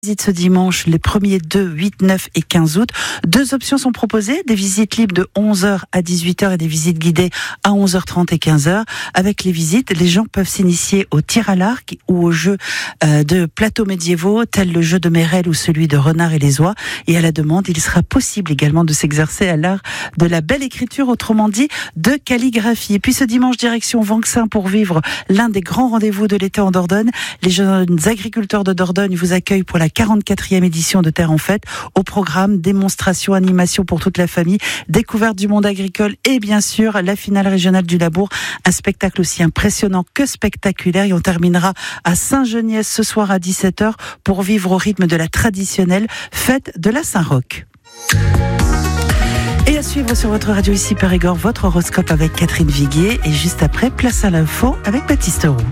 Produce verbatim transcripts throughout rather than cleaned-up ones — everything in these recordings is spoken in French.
Visite ce dimanche, les premiers deux, huit, neuf et quinze août. Deux options sont proposées, des visites libres de onze heures à dix-huit heures et des visites guidées à onze heures trente et quinze heures. Avec les visites, les gens peuvent s'initier au tir à l'arc ou aux jeux euh, de plateaux médiévaux, tels le jeu de Mérel ou celui de Renard et les Oies. Et à la demande, il sera possible également de s'exercer à l'art de la belle écriture, autrement dit de calligraphie. Et puis ce dimanche, direction Vanxin pour vivre l'un des grands rendez-vous de l'été en Dordogne. Les jeunes agriculteurs de Dordogne vous accueillent pour la quarante-quatrième édition de Terre en Fête. Au programme, démonstration, animation pour toute la famille, découverte du monde agricole et bien sûr la finale régionale du Labour. Un spectacle aussi impressionnant que spectaculaire. Et on terminera à Saint-Geniès ce soir à dix-sept heures pour vivre au rythme de la traditionnelle fête de la Saint-Roch. Et à suivre sur votre radio ici Périgord, votre horoscope avec Catherine Viguier. Et juste après, place à l'info avec Baptiste Roux.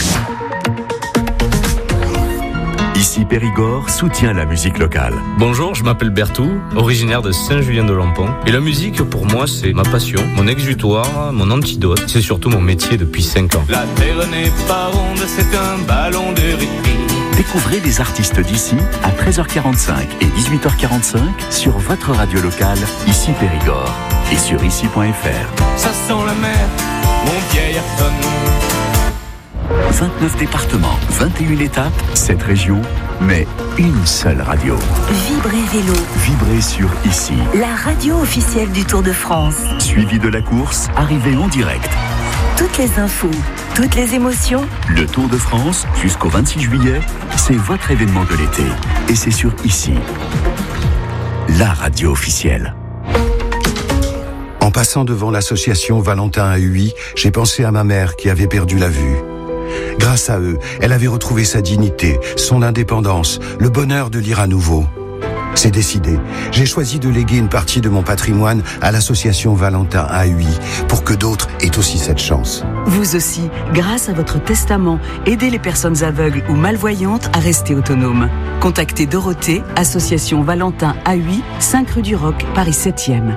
Ici Périgord soutient la musique locale. Bonjour, je m'appelle Bertou, originaire de Saint-Julien-de-Lampont. Et la musique, pour moi, c'est ma passion, mon exutoire, mon antidote. C'est surtout mon métier depuis cinq ans. La terre n'est pas ronde, c'est un ballon de rugby. Découvrez les artistes d'ici à treize heures quarante-cinq et dix-huit heures quarante-cinq sur votre radio locale, Ici Périgord, et sur ici point f r. Ça sent la mer, mon vieil Ayrton. vingt-neuf départements, vingt et une étapes, sept régions, mais une seule radio. Vibrez Vélo. Vibrez sur Ici. La radio officielle du Tour de France. Suivi de la course, arrivée en direct. Toutes les infos, toutes les émotions. Le Tour de France, jusqu'au vingt-six juillet, c'est votre événement de l'été. Et c'est sur Ici. La radio officielle. En passant devant l'association Valentin A U I, j'ai pensé à ma mère qui avait perdu la vue. Grâce à eux, elle avait retrouvé sa dignité, son indépendance, le bonheur de lire à nouveau. C'est décidé. J'ai choisi de léguer une partie de mon patrimoine à l'association Valentin A U I pour que d'autres aient aussi cette chance. Vous aussi, grâce à votre testament, aidez les personnes aveugles ou malvoyantes à rester autonomes. Contactez Dorothée, association Valentin A U I, cinq rue du Roc, Paris septième.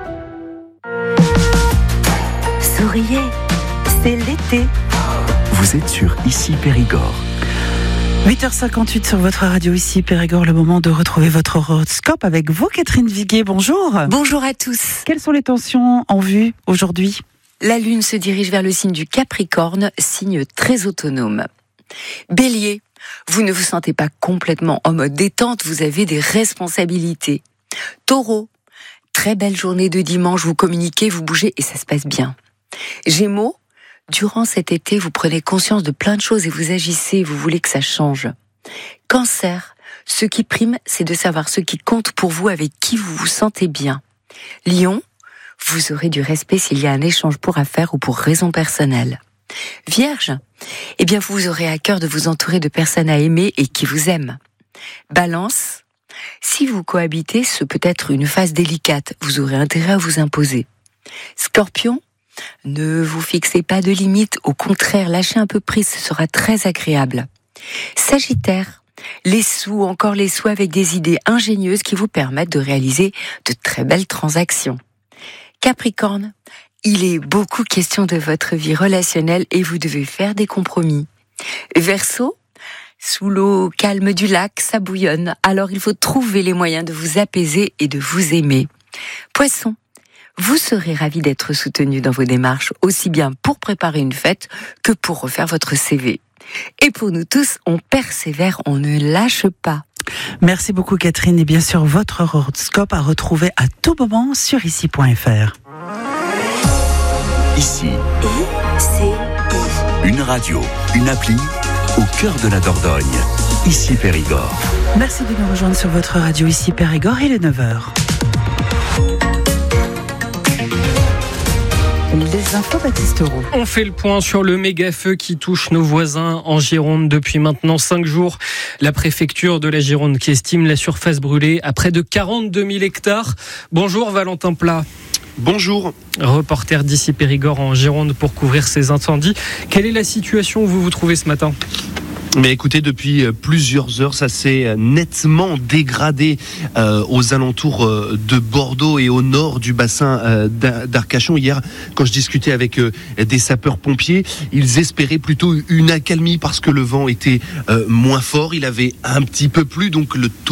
Souriez, c'est l'été. Vous êtes sur Ici Périgord. huit heures cinquante-huit sur votre radio ici Périgord, le moment de retrouver votre horoscope avec vous Catherine Viguier, bonjour. Bonjour à tous. Quelles sont les tensions en vue aujourd'hui ? La Lune se dirige vers le signe du Capricorne, signe très autonome. Bélier, vous ne vous sentez pas complètement en mode détente, vous avez des responsabilités. Taureau, très belle journée de dimanche, vous communiquez, vous bougez et ça se passe bien. Gémeaux, durant cet été, vous prenez conscience de plein de choses et vous agissez, vous voulez que ça change. Cancer, ce qui prime, c'est de savoir ce qui compte pour vous, avec qui vous vous sentez bien. Lion, vous aurez du respect s'il y a un échange pour affaires ou pour raison personnelle. Vierge, eh bien vous aurez à cœur de vous entourer de personnes à aimer et qui vous aiment. Balance, si vous cohabitez, ce peut être une phase délicate, vous aurez intérêt à vous imposer. Scorpion, ne vous fixez pas de limites, au contraire, lâchez un peu prise, ce sera très agréable. Sagittaire, les sous, encore les sous avec des idées ingénieuses qui vous permettent de réaliser de très belles transactions. Capricorne, il est beaucoup question de votre vie relationnelle et vous devez faire des compromis. Verseau, sous l'eau calme du lac, ça bouillonne, alors il faut trouver les moyens de vous apaiser et de vous aimer. Poisson, vous serez ravi d'être soutenu dans vos démarches, aussi bien pour préparer une fête que pour refaire votre C V. Et pour nous tous, on persévère, on ne lâche pas. Merci beaucoup Catherine, et bien sûr votre horoscope à retrouver à tout moment sur ici point f r. Ici, I-C-I. une radio, une appli, au cœur de la Dordogne. Ici Périgord. Merci de nous rejoindre sur votre radio ici Périgord, il est neuf heures. Les infos Baptiste Roux. On fait le point sur le méga-feu qui touche nos voisins en Gironde depuis maintenant cinq jours. La préfecture de la Gironde qui estime la surface brûlée à près de quarante-deux mille hectares. Bonjour Valentin Plat. Bonjour. Reporter d'Ici Périgord en Gironde pour couvrir ces incendies. Quelle est la situation où vous vous trouvez ce matin ? Mais écoutez, depuis plusieurs heures, ça s'est nettement dégradé euh, aux alentours euh, de Bordeaux et au nord du bassin euh, d'Arcachon. Hier, quand je discutais avec euh, des sapeurs-pompiers, ils espéraient plutôt une accalmie parce que le vent était euh, moins fort. Il avait un petit peu plu, donc le taux